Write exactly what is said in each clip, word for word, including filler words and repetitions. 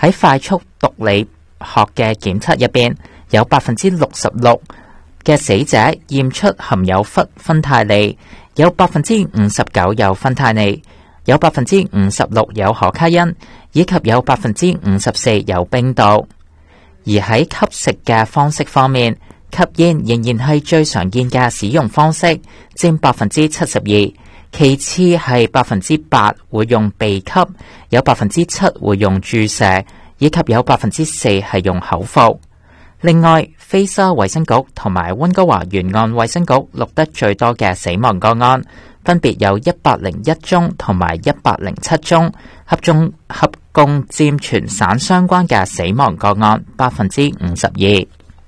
喺快速毒理學嘅檢測入邊，有百分之六十六嘅死者驗出含有氟芬太尼，有百分之五十九有芬太尼，有百分之五十六有可卡因，以及有百分之五十四有冰毒。而喺吸食嘅方式方面，吸煙仍然係最常見嘅使用方式，佔百分之七十二。其次係百分之八會用鼻吸，有百分之七會用注射，以及有百分之四係用口服。另外，菲沙衛生局同埋溫哥華沿岸衛生局錄得最多嘅死亡個案，分別有一百零一宗同埋一百零七宗，合中合共佔全省相關嘅死亡個案百分之五十二。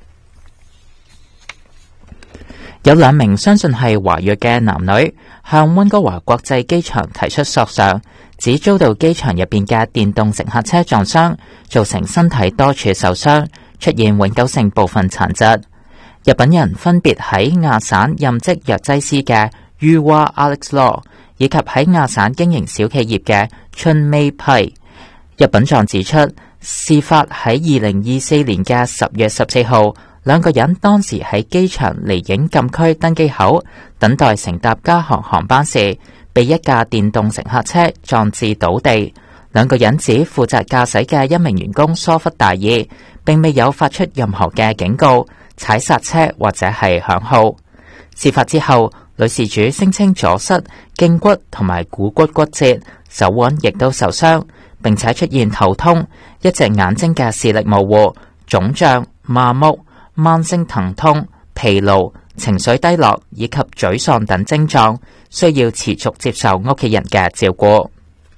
有兩名相信係華裔嘅男女向溫哥華國際機場提出索償，指遭到機場入邊嘅電動乘客車撞傷，造成身體多處受傷，出現永久性部分殘疾。日本人分別喺亞省任職藥劑師嘅 Yuwa Alex Law， 以及喺亞省經營小企業嘅 Chun Mei Pai。日本狀指出，事發喺二零二四年嘅十月十四號，兩個人當時喺機場離境禁區登機口等待乘搭加航航班時，被一架電動乘客車撞至倒地。兩個人指負責駕駛嘅一名員工疏忽大意，並未有發出任何嘅警告、踩剎車或者係響號。事發之後，女事主聲稱左膝、頸骨同埋股骨骨折，手腕亦都受傷，並且出現頭痛、一隻眼睛嘅視力模糊、腫脹、麻木、慢性疼痛、疲勞、情緒低落以及沮喪等症狀，需要持續接受屋企人嘅照顧。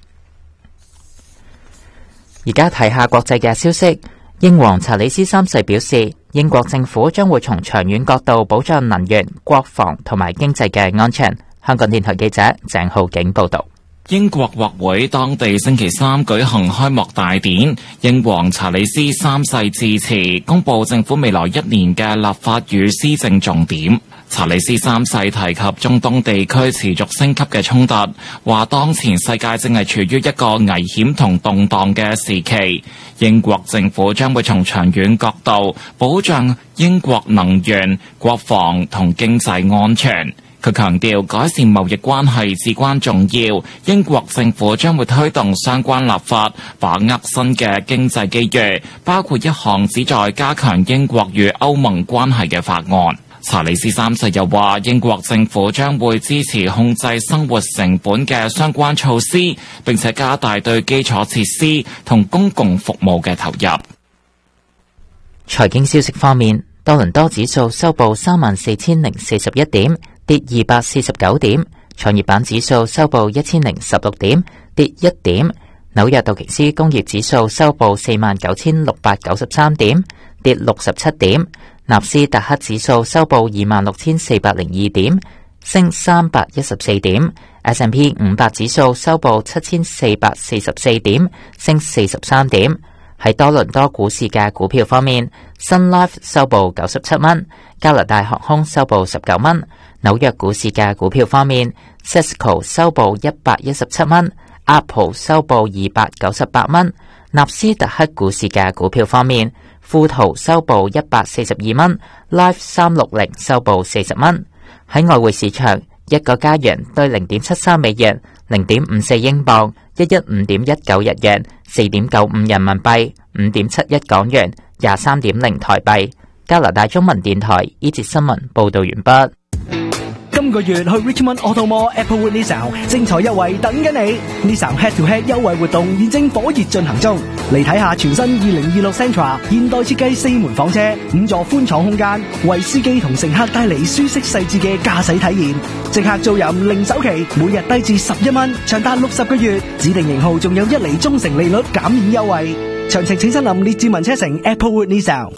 而家睇下國際嘅消息，英皇查理斯三世表示，英國政府將會從長遠角度保障能源、國防同埋經濟嘅安全。香港電台記者鄭浩景報道。 英國國會當地星期三舉行開幕大典，英皇查理斯三世致辭，公布政府未來一年嘅立法與施政重點。查理斯三世提及中東地區持續升級嘅衝突，話當前世界正係處於一個危險同動盪嘅時期，英國政府將會從長遠角度保障英國能源、國防同經濟安全。佢強調改善貿易關係至關重要，英國政府將會推動相關立法，把握新嘅經濟機遇，包括一項旨在加強英國與歐盟關係嘅法案。查理斯三世又話，英國政府將會支持控制生活成本嘅相關措施，並且加大對基礎設施同公共服務嘅投入。 財經消息方面，多倫多指數收報三萬四千零四十一點，跌二百四十九點；創業板指數收報一千零十六點，跌一點；紐約道瓊斯工業指數收報四萬九千六百九十三點，跌六十七點；納斯達克指數收報二萬六千四百零二點，升三百一十四點；S and P 五百指數收報七千四百四十四點，升四十三點。喺多倫多股市嘅股票方面， Sun Life 收報九十七蚊，加拿大航空收報十九蚊。紐約股市嘅股票方面， Cisco 收報一百一十七蚊， Apple 收報二百九十八蚊。納斯達克股市嘅股票方面，富途收報一百四十二蚊， Life 三六零收報四十蚊。喺外匯市場，一個加元對零點七三美元，零點五四英鎊，一一五點一九日元，四點九五人民幣，五點七一港元，廿三點零台幣。加拿大中文電台呢節新聞報道完畢。 今個月去 Richmond Auto Mall Applewood Nissan 精彩優惠等緊你 ，Nissan Head to Head 優惠活動現正火熱進行中。嚟睇下全新二零二六 Sentra 現代設計四門房車，五座寬敞空間，為司機同乘客帶嚟舒適細緻嘅駕駛體驗。即刻租任零首期，每日低至十一蚊，長達六十個月，指定型號仲有一厘中成利率減免優惠。詳情請親臨列治文車城 Applewood Nissan。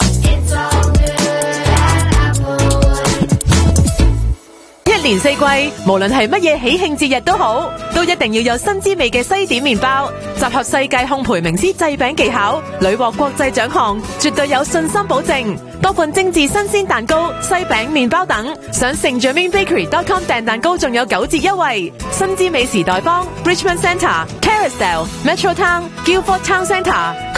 一年四季，無論係乜嘢喜慶節日都好，都一定要有新滋味嘅西點麵包，集合世界烘焙名師製餅技巧，屢獲國際獎項，絕對有信心保證。多款精緻新鮮蛋糕、西餅、麵包等，上 Saint Germain Bakery dot com 訂蛋糕仲有九折優惠。新滋味時代坊、Richmond Centre、Carousel、Metro Town、Guildford Town Centre。